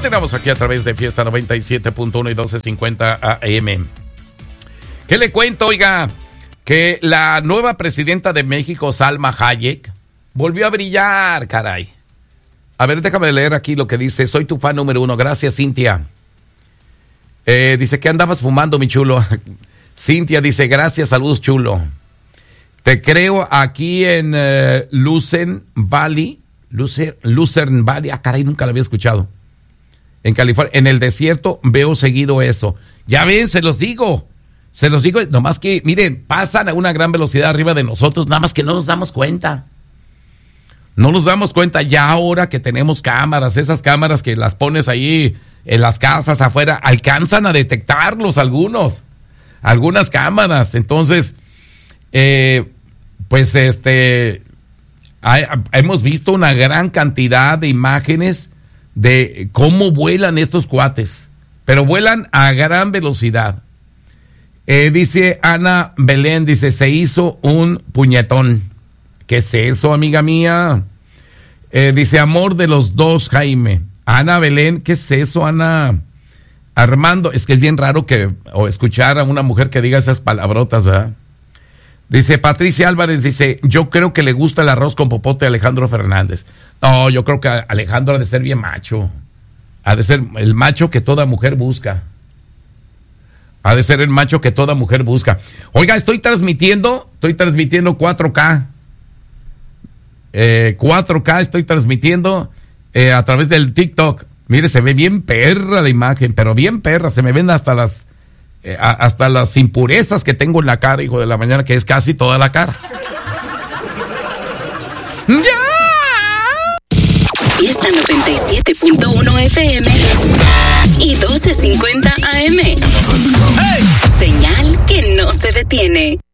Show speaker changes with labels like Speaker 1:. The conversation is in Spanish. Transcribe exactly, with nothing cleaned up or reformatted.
Speaker 1: Continuamos aquí a través de Fiesta noventa y siete punto uno y doce cincuenta A M. ¿Qué le cuento? Oiga, que la nueva presidenta de México, Salma Hayek, volvió a brillar, caray. A ver, déjame leer aquí lo que dice. Soy tu fan número uno. Gracias, Cintia. Eh, dice, ¿qué andabas fumando, mi chulo? Cintia dice, gracias, saludos, chulo. Te creo aquí en uh, Lucerne Valley. Lucer, Lucerne Valley. Ah, caray, nunca la había escuchado. En California, en el desierto, veo seguido eso. Ya ven, se los digo. Se los digo, nomás que, miren, pasan a una gran velocidad arriba de nosotros, nada más que no nos damos cuenta. No nos damos cuenta ya ahora que tenemos cámaras, esas cámaras que las pones ahí en las casas afuera, alcanzan a detectarlos algunos, algunas cámaras. Entonces, eh, pues este, hay, hemos visto una gran cantidad de imágenes de cómo vuelan estos cuates, pero vuelan a gran velocidad. Eh, dice Ana Belén, dice, se hizo un puñetón. ¿Qué es eso, amiga mía? Eh, dice, amor de los dos, Jaime. Ana Belén, ¿qué es eso, Ana? Armando, es que es bien raro que o escuchar a una mujer que diga esas palabrotas, ¿verdad? Dice Patricia Álvarez, dice, yo creo que le gusta el arroz con popote a Alejandro Fernández. No, yo creo que Alejandro ha de ser bien macho. Ha de ser el macho que toda mujer busca. Ha de ser el macho que toda mujer busca. Oiga, estoy transmitiendo, estoy transmitiendo cuatro K. Eh, cuatro K estoy transmitiendo eh, a través del TikTok. Mire, se ve bien perra la imagen, pero bien perra. Se me ven hasta las eh, a, hasta las impurezas que tengo en la cara, hijo de la mañana, que es casi toda la cara.
Speaker 2: ¡Ya! Fiesta noventa y siete punto uno F M y doce cincuenta A M. Hey. Señal que no se detiene.